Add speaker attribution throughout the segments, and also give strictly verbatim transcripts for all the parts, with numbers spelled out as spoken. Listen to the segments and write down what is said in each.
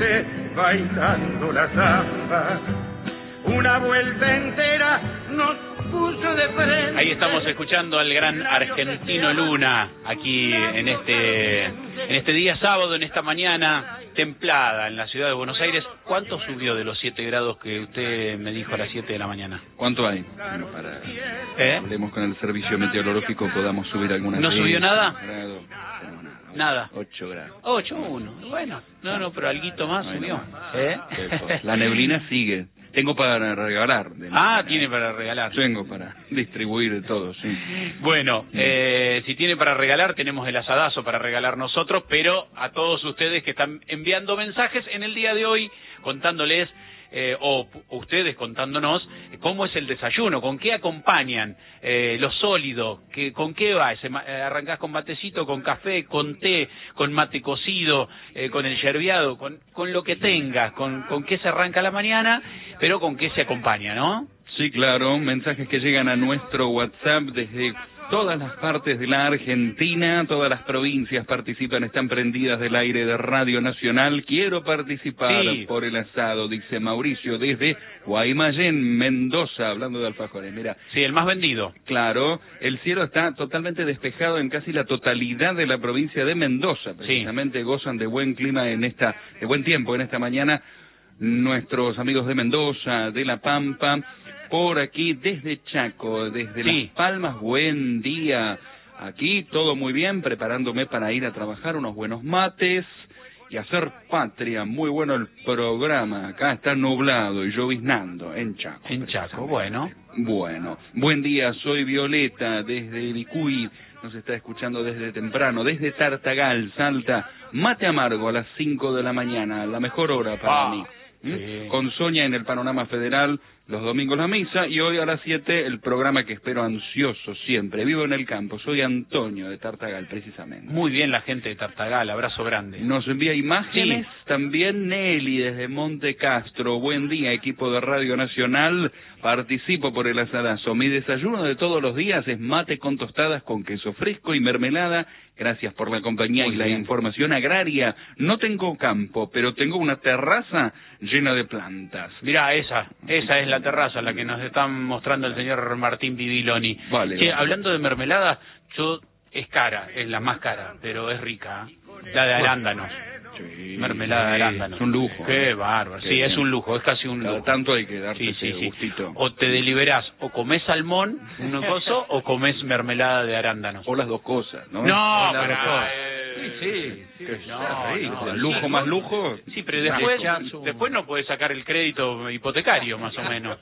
Speaker 1: noche bailando la zamba. Una vuelta entera nos puso de frente.
Speaker 2: Ahí estamos escuchando al gran Argentino Luna, aquí en este en este día sábado, en esta mañana templada en la ciudad de Buenos Aires. ¿Cuánto subió de los siete grados que usted me dijo a las siete de la mañana?
Speaker 3: ¿Cuánto hay? Bueno, para
Speaker 2: ¿Eh?
Speaker 3: hablemos con el servicio meteorológico, podamos subir alguna.
Speaker 2: ¿No subió nada?
Speaker 3: Grado, no,
Speaker 2: nada.
Speaker 3: ocho grados.
Speaker 2: ocho, uno. Bueno, no, no, pero alguito más
Speaker 3: no
Speaker 2: subió.
Speaker 3: Más.
Speaker 2: ¿Eh?
Speaker 3: La neblina sigue. Tengo para regalar. De
Speaker 2: ah, tiene para regalar.
Speaker 3: Tengo para distribuir de todo, sí.
Speaker 2: Bueno,
Speaker 3: sí.
Speaker 2: Eh, si tiene para regalar, tenemos el asadazo para regalar nosotros, pero a todos ustedes que están enviando mensajes en el día de hoy, contándoles, eh, o ustedes contándonos, cómo es el desayuno, con qué acompañan, eh, lo sólido, que, con qué va, ¿Se, eh, arrancás con matecito, con café, con té, con mate cocido, eh, con el yerbiado, con, con lo que tengas, con, con qué se arranca la mañana, pero con qué se acompaña, ¿no?
Speaker 3: Sí, claro, mensajes que llegan a nuestro WhatsApp desde todas las partes de la Argentina, todas las provincias participan, están prendidas del aire de Radio Nacional. Quiero participar
Speaker 2: sí.
Speaker 3: por el asado, dice Mauricio, desde Guaymallén, Mendoza, hablando de alfajores. Mira,
Speaker 2: sí, el más vendido.
Speaker 3: Claro, el cielo está totalmente despejado en casi la totalidad de la provincia de Mendoza. Precisamente sí. Gozan de buen clima en esta, de buen tiempo en esta mañana. Nuestros amigos de Mendoza, de La Pampa, por aquí desde Chaco, desde sí. Las Palmas, buen día. Aquí todo muy bien, preparándome para ir a trabajar, unos buenos mates y hacer patria. Muy bueno el programa. Acá está nublado y lloviznando en Chaco.
Speaker 2: En Chaco, bueno.
Speaker 3: Bueno, buen día, soy Violeta desde Vicuy. Nos está escuchando desde temprano, desde Tartagal, Salta. Mate amargo a las cinco de la mañana, la mejor hora para
Speaker 2: ah.
Speaker 3: mí. ¿Mm?
Speaker 2: Sí.
Speaker 3: Con Sonia en el Panorama Federal, los domingos la misa, y hoy a las siete el programa que espero ansioso siempre. Vivo en el campo, soy Antonio de Tartagal, precisamente.
Speaker 2: Muy bien la gente de Tartagal, abrazo grande.
Speaker 3: Nos envía imágenes
Speaker 2: sí.
Speaker 3: también Nelly desde Monte Castro. Buen día, equipo de Radio Nacional, participo por el asadazo. Mi desayuno de todos los días es mate con tostadas con queso fresco y mermelada. Gracias por la compañía
Speaker 2: Muy
Speaker 3: y la
Speaker 2: bien.
Speaker 3: información agraria. No tengo campo, pero tengo una terraza llena de plantas.
Speaker 2: Mirá, esa, esa es la terraza, la que nos está mostrando el señor Martín Bibiloni.
Speaker 3: Vale,
Speaker 2: que,
Speaker 3: vale.
Speaker 2: Hablando de mermelada, yo es cara, es la más cara, pero es rica, ¿eh? La de arándanos.
Speaker 3: Sí,
Speaker 2: Mermelada de arándanos.
Speaker 3: Es un lujo.
Speaker 2: Qué bárbaro.
Speaker 3: Qué
Speaker 2: sí,
Speaker 3: bien.
Speaker 2: Es un lujo, es casi un lujo.
Speaker 3: Cada tanto hay que darte
Speaker 2: sí,
Speaker 3: ese
Speaker 2: sí, sí.
Speaker 3: gustito.
Speaker 2: O te deliberás, o comés salmón, un coso, o comés mermelada de arándanos.
Speaker 3: O las dos cosas, ¿no?
Speaker 2: No,
Speaker 3: O las
Speaker 2: pero...
Speaker 3: dos cosas.
Speaker 2: Eh,
Speaker 3: Sí, sí,
Speaker 2: sí,
Speaker 3: no,
Speaker 2: no,
Speaker 3: rico.
Speaker 2: no,
Speaker 3: lujo
Speaker 2: sí,
Speaker 3: más
Speaker 2: no.
Speaker 3: lujo.
Speaker 2: Sí, pero después,
Speaker 3: Rechazo.
Speaker 2: después no podés sacar el crédito hipotecario, más o menos.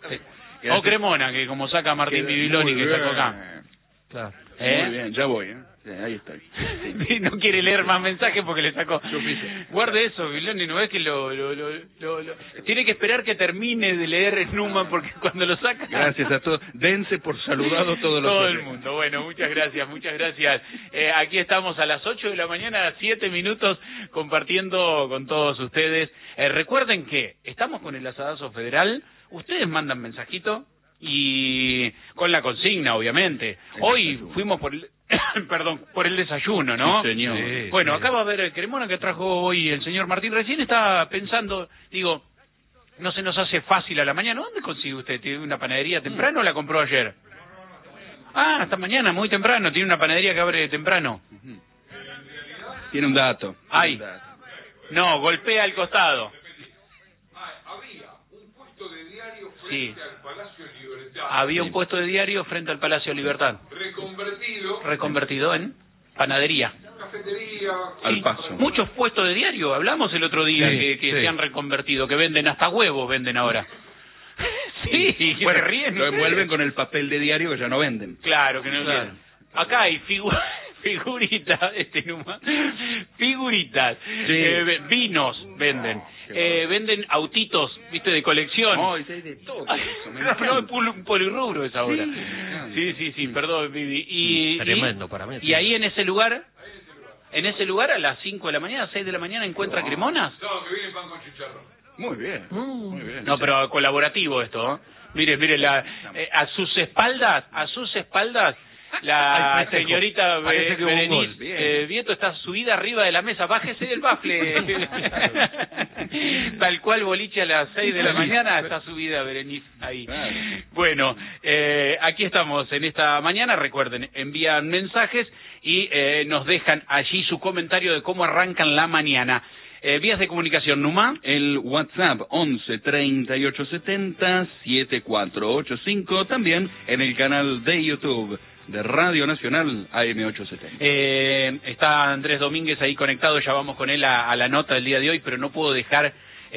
Speaker 3: Sí.
Speaker 2: O Cremona, que como saca Martín Bibiloni, que sacó acá.
Speaker 3: Claro.
Speaker 2: ¿Eh?
Speaker 3: Muy bien, ya voy, ¿eh? Sí, ahí estoy.
Speaker 2: Sí, no quiere leer más mensajes porque le sacó.
Speaker 3: Yo pise.
Speaker 2: Guarde eso, Bibiloni, no ves que lo, lo, lo, lo, lo... Tiene que esperar que termine de leer Numa porque cuando lo saca...
Speaker 3: Gracias a todos. Dense por saludado todos los
Speaker 2: Todo el
Speaker 3: oyentes.
Speaker 2: mundo. Bueno, muchas gracias, muchas gracias. Eh, aquí estamos a las ocho de la mañana, siete minutos, compartiendo con todos ustedes. Eh, recuerden que estamos con el asadazo federal. Ustedes mandan mensajito y con la consigna, obviamente. Hoy fuimos por el... Perdón, por el desayuno, ¿no?
Speaker 3: Sí, señor.
Speaker 2: Sí, bueno, sí. Acá va a haber el Cremona que trajo hoy el señor Martín. Recién estaba pensando, digo, no se nos hace fácil a la mañana. ¿Dónde consigue usted? ¿Tiene una panadería temprano o la compró ayer? Ah, hasta mañana, muy temprano. Tiene una panadería que abre temprano.
Speaker 3: Tiene un dato.
Speaker 2: Ay,
Speaker 3: un dato.
Speaker 2: No, golpea al costado.
Speaker 4: Había un puesto de diario frente
Speaker 2: Sí.
Speaker 4: al Palacio Libertad.
Speaker 2: Había un puesto de diario frente al Palacio Libertad.
Speaker 4: Reconvertido.
Speaker 2: Reconvertido en panadería.
Speaker 4: Cafetería.
Speaker 3: Al
Speaker 2: Sí,
Speaker 3: paso.
Speaker 2: muchos puestos de diario, hablamos el otro día
Speaker 3: Sí,
Speaker 2: que, que
Speaker 3: sí.
Speaker 2: se han reconvertido, que venden hasta huevos, venden ahora. Sí,
Speaker 3: Bueno,
Speaker 2: se ríen.
Speaker 3: lo envuelven con el papel de diario que ya no venden.
Speaker 2: Claro, que no
Speaker 3: Claro.
Speaker 2: Acá hay figu figuritas, este Numa, figuritas,
Speaker 3: Sí.
Speaker 2: eh, vinos venden, eh, venden autitos, viste, de colección.
Speaker 3: No, y hay de todo eso, me
Speaker 2: No,
Speaker 3: encanta.
Speaker 2: no, pol- un polirrubro es ahora.
Speaker 3: Sí, me encanta.
Speaker 2: Sí, sí, sí, perdón, Vivi. Y,
Speaker 5: Tremendo
Speaker 2: y,
Speaker 5: para mí.
Speaker 2: y ahí en ese lugar, en ese lugar a las cinco de la mañana, seis de la mañana encuentra
Speaker 3: No.
Speaker 2: cremonas.
Speaker 4: Sábado que viene pan con chicharrón.
Speaker 3: Muy bien, muy bien.
Speaker 2: No, pero colaborativo esto, ¿eh? Mire, mire, la, eh, a sus espaldas, a sus espaldas, la
Speaker 5: Ay, festejo.
Speaker 2: señorita
Speaker 5: Parece que hubo un
Speaker 2: Berenice
Speaker 5: gol.
Speaker 3: Bien.
Speaker 2: eh, Vieto está subida arriba de la mesa. Bájese del bafle. tal cual boliche a las seis de la mañana, está subida Berenice ahí. Bueno, eh, aquí estamos en esta mañana, recuerden, envían mensajes y eh, nos dejan allí su comentario de cómo arrancan la mañana. Eh, vías de comunicación, Numa.
Speaker 3: El WhatsApp once treinta y ocho setenta setenta y cuatro ochenta y cinco, también en el canal de YouTube de Radio Nacional A M ochocientos setenta.
Speaker 2: Eh, está Andrés Domínguez ahí conectado, ya vamos con él a, a la nota del día de hoy, pero no puedo dejar, eh,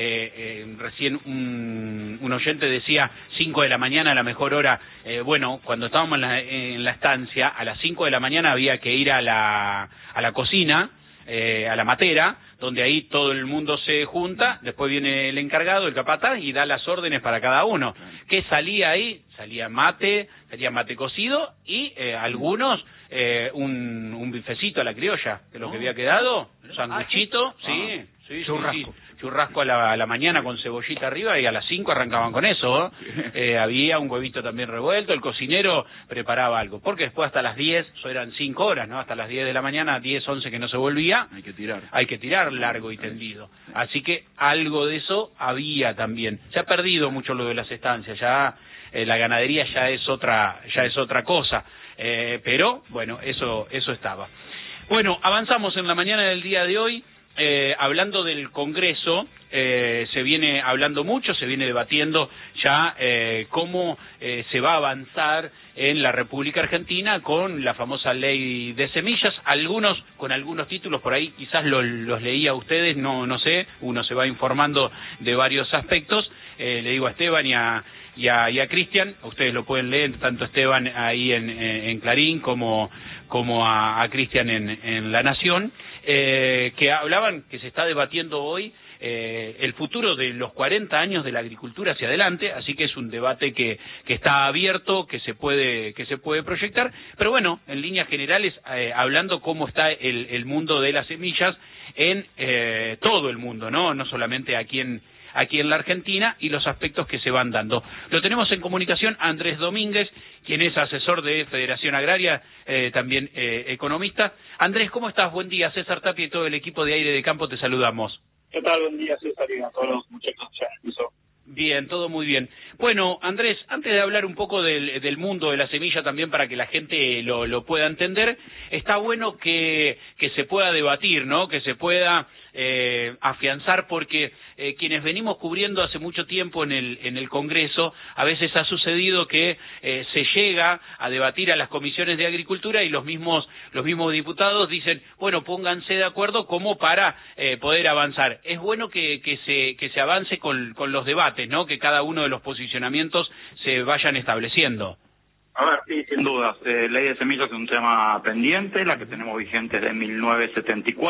Speaker 2: eh, recién un, un oyente decía cinco de la mañana, la mejor hora. Eh, bueno, cuando estábamos en la, en la estancia, a las cinco de la mañana había que ir a la, a la cocina, eh, a la matera, donde ahí todo el mundo se junta, después viene el encargado, el capataz, y da las órdenes para cada uno. ¿Qué salía ahí? Salía mate, salía mate cocido y eh, algunos eh, un, un bifecito a la criolla, de lo que había quedado, un sanguichito, sí, sí,
Speaker 3: churrasco.
Speaker 2: Sí, sí. Churrasco a la, a la mañana con cebollita arriba y a las cinco arrancaban con eso. Eh, había un huevito también revuelto, el cocinero preparaba algo, porque después hasta las diez, eso eran cinco horas, ¿no? Hasta las diez de la mañana, diez, once que no se volvía.
Speaker 3: Hay que tirar.
Speaker 2: Hay que tirar largo y tendido. Así que algo de eso había también. Se ha perdido mucho lo de las estancias, ya eh, la ganadería ya es otra, ya es otra cosa. Eh, pero, bueno, eso, eso estaba. Bueno, avanzamos en la mañana del día de hoy. Eh, hablando del Congreso, eh, se viene hablando mucho, se viene debatiendo ya eh, cómo eh, se va a avanzar en la República Argentina con la famosa ley de semillas, algunos con algunos títulos por ahí, quizás lo, los leía a ustedes, no, no sé, uno se va informando de varios aspectos. Eh, le digo a Esteban y a y a, y a Cristian, ustedes lo pueden leer, tanto Esteban ahí en, en Clarín como, como a, a Cristian en, en La Nación, eh, que hablaban, que se está debatiendo hoy eh, el futuro de los cuarenta años de la agricultura hacia adelante, así que es un debate que, que está abierto, que se puede, que se puede proyectar, pero bueno, en líneas generales, eh, hablando cómo está el, el mundo de las semillas en eh, todo el mundo, ¿no? No solamente aquí en aquí en la Argentina, y los aspectos que se van dando. Lo tenemos en comunicación a Andrés Domínguez, quien es asesor de Federación Agraria, eh, también eh, economista. Andrés, ¿cómo estás? Buen día. César Tapia y todo el equipo de Aire de Campo te saludamos.
Speaker 5: ¿Qué tal? Buen día, César, y a todos los muchachos ya. Eso.
Speaker 2: Bien, todo muy bien. Bueno, Andrés, antes de hablar un poco del, del mundo de la semilla también para que la gente lo, lo pueda entender, está bueno que, que se pueda debatir, ¿no? Que se pueda eh, afianzar, porque eh, quienes venimos cubriendo hace mucho tiempo en el, en el Congreso, a veces ha sucedido que eh, se llega a debatir a las comisiones de Agricultura y los mismos, los mismos diputados dicen, bueno, pónganse de acuerdo como para eh, poder avanzar. Es bueno que, que, se, que se avance con, con los debates, ¿no? Que cada uno de los posicionamientos se vayan estableciendo.
Speaker 5: A ver, sí, sin dudas. Eh, ley de semillas es un tema pendiente, la que tenemos vigente desde mil novecientos setenta y cuatro.